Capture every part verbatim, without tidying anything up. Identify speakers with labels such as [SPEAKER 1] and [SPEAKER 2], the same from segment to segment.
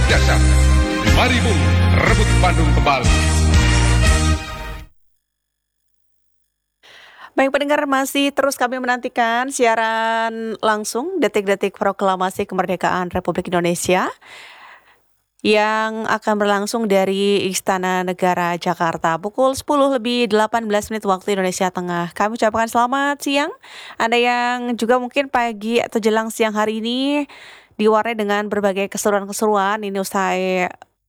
[SPEAKER 1] dahsyat. Mari Bung, rebut Bandung kembali.
[SPEAKER 2] Baik pendengar, masih terus kami menantikan siaran langsung detik-detik proklamasi kemerdekaan Republik Indonesia yang akan berlangsung dari Istana Negara Jakarta pukul sepuluh lebih delapan belas menit waktu Indonesia Tengah. Kami ucapkan selamat siang. Anda yang juga mungkin pagi atau jelang siang hari ini diwarnai dengan berbagai keseruan-keseruan ini usai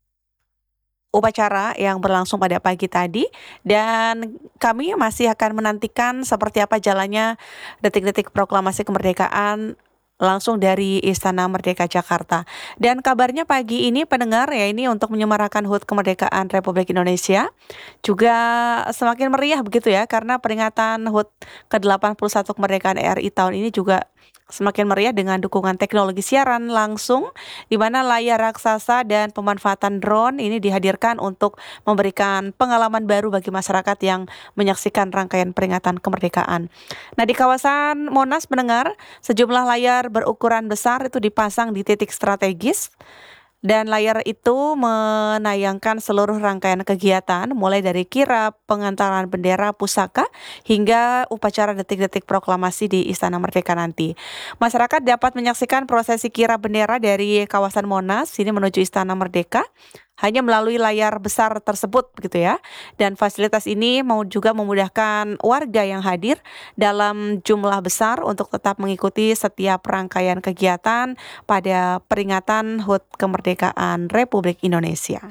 [SPEAKER 2] upacara yang berlangsung pada pagi tadi, dan kami masih akan menantikan seperti apa jalannya detik-detik proklamasi kemerdekaan langsung dari Istana Merdeka Jakarta. Dan kabarnya pagi ini pendengar ya, ini untuk menyemarakan H U T kemerdekaan Republik Indonesia juga semakin meriah begitu ya, karena peringatan H U T ke delapan puluh satu kemerdekaan R I tahun ini juga semakin meriah dengan dukungan teknologi siaran langsung, di mana layar raksasa dan pemanfaatan drone ini dihadirkan untuk memberikan pengalaman baru bagi masyarakat yang menyaksikan rangkaian peringatan kemerdekaan. Nah, di kawasan Monas pendengar, sejumlah layar berukuran besar itu dipasang di titik strategis. Dan layar itu menayangkan seluruh rangkaian kegiatan mulai dari kirap, pengantaran bendera pusaka hingga upacara detik-detik proklamasi di Istana Merdeka nanti. Masyarakat dapat menyaksikan prosesi kirap bendera dari kawasan Monas ini menuju Istana Merdeka hanya melalui layar besar tersebut begitu ya. Dan fasilitas ini mau juga memudahkan warga yang hadir dalam jumlah besar untuk tetap mengikuti setiap rangkaian kegiatan pada peringatan H U T kemerdekaan Republik Indonesia.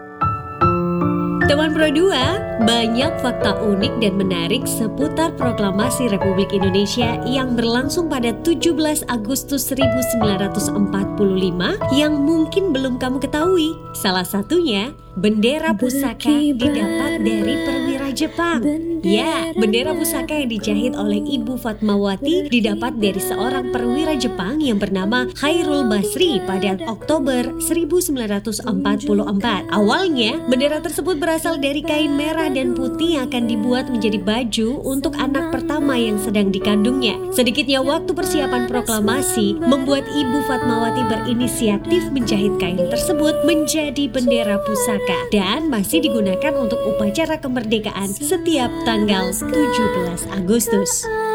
[SPEAKER 3] Teman Pro dua, banyak fakta unik dan menarik seputar proklamasi Republik Indonesia yang berlangsung pada tujuh belas Agustus seribu sembilan ratus empat puluh lima yang mungkin belum kamu ketahui. Salah satunya, bendera pusaka didapat dari perwira Jepang. Ya, bendera pusaka yang dijahit oleh Ibu Fatmawati didapat dari seorang perwira Jepang yang bernama Khairul Basri pada Oktober seribu sembilan ratus empat puluh empat. Awalnya, bendera tersebut berasal dari kain merah dan putih yang akan dibuat menjadi baju untuk anak pertama yang sedang dikandungnya. Sedikitnya waktu persiapan proklamasi membuat Ibu Fatmawati berinisiatif menjahit kain tersebut menjadi bendera pusaka dan masih digunakan untuk upacara kemerdekaan setiap tanggal tujuh belas Agustus.